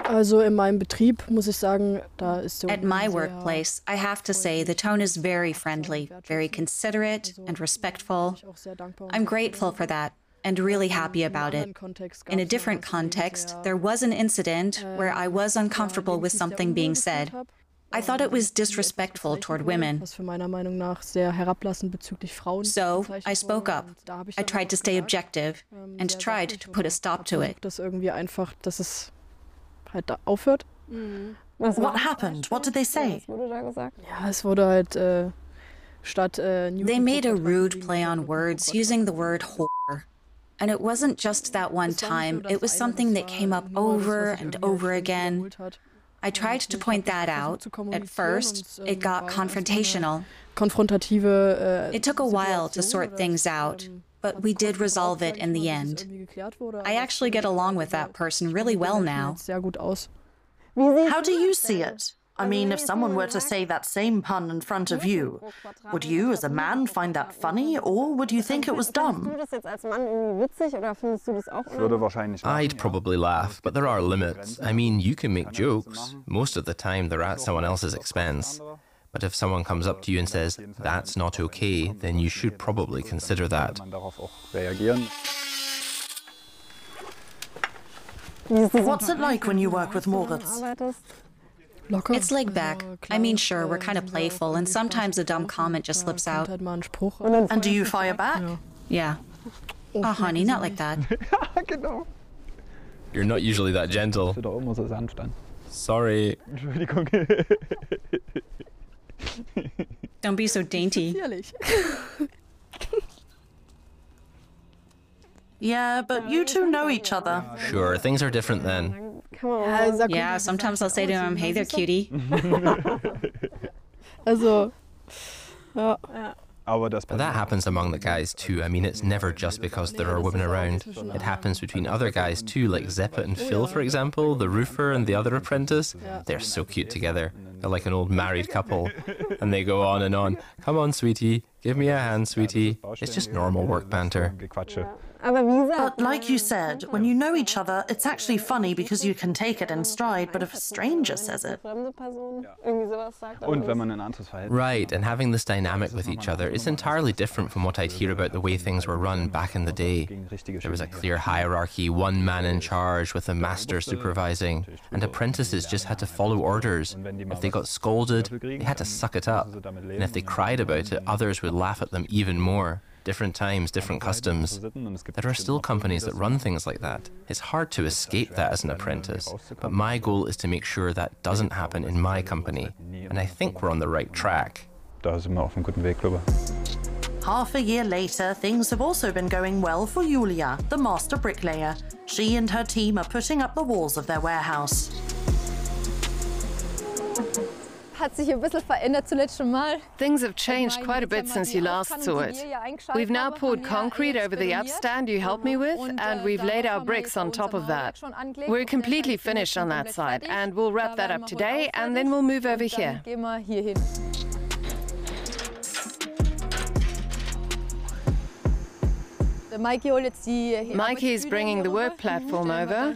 Also in meinem Betrieb muss ich sagen, da ist der At my workplace, I have to say the tone is very friendly, very considerate and respectful. I'm grateful for that and really happy about it. In a different context, there was an incident where I was uncomfortable with something being said. I thought it was disrespectful toward women. So I spoke up. I tried to stay objective and tried to put a stop to it. What happened? What did they say? They made a rude play on words using the word whore. And it wasn't just that one time, it was something that came up over and over again. I tried to point that out. At first, it got confrontational. It took a while to sort things out, but we did resolve it in the end. I actually get along with that person really well now. How do you see it? I mean, if someone were to say that same pun in front of you, would you, as a man, find that funny, or would you think it was dumb? I'd probably laugh, but there are limits. I mean, you can make jokes. Most of the time, they're at someone else's expense. But if someone comes up to you and says, that's not okay, then you should probably consider that. What's it like when you work with Moritz? It's laid back. I mean, sure, we're kind of playful, and sometimes a dumb comment just slips out. And do you fire back? Yeah. Oh, honey, not like that. You're not usually that gentle. Sorry. Don't be so dainty. Yeah, but you two know each other. Sure, things are different then. Yeah, sometimes I'll say to him, hey there, cutie. But that happens among the guys too. I mean, it's never just because there are women around. It happens between other guys too, like Zeppet and Phil, for example, the roofer and the other apprentice. They're so cute together. They're like an old married couple. And they go on and on. Come on, sweetie. Give me a hand, sweetie. It's just normal work banter. But like you said, when you know each other, it's actually funny because you can take it in stride, but if a stranger says it... Right, and having this dynamic with each other is entirely different from what I'd hear about the way things were run back in the day. There was a clear hierarchy, one man in charge with a master supervising, and apprentices just had to follow orders. If they got scolded, they had to suck it up, and if they cried about it, others would laugh at them even more. Different times, different customs. There are still companies that run things like that. It's hard to escape that as an apprentice, but my goal is to make sure that doesn't happen in my company, and I think we're on the right track. Half a year later, things have also been going well for Julia, the master bricklayer. She and her team are putting up the walls of their warehouse. Things have changed quite a bit since you last saw it. We've now poured concrete over the upstand you helped me with, and we've laid our bricks on top of that. We're completely finished on that side, and we'll wrap that up today, and then we'll move over here. Mikey is bringing the work platform over.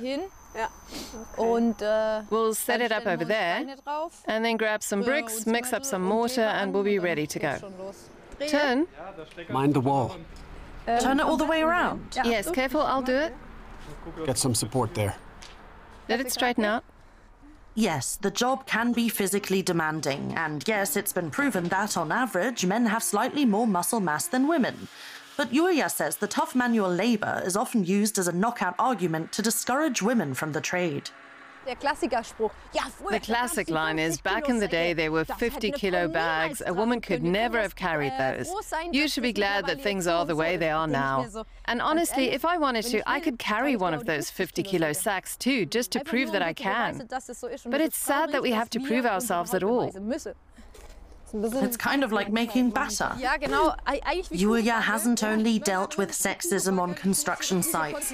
We'll set it up over there, and then grab some bricks, mix up some mortar, and we'll be ready to go. Turn. Mind the wall. Turn it all the way around? Yes, careful, I'll do it. Get some support there. Let it straighten out. Yes, the job can be physically demanding, and yes, it's been proven that, on average, men have slightly more muscle mass than women. But Julia says the tough manual labor is often used as a knockout argument to discourage women from the trade. The classic line is, back in the day there were 50-kilo bags. A woman could never have carried those. You should be glad that things are the way they are now. And honestly, if I wanted to, I could carry one of those 50-kilo sacks too, just to prove that I can. But it's sad that we have to prove ourselves at all. It's kind of like making batter. Julia hasn't only dealt with sexism on construction sites.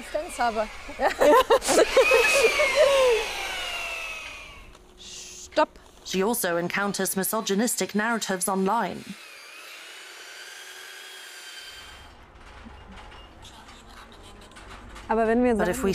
Stop. She also encounters misogynistic narratives online. But if we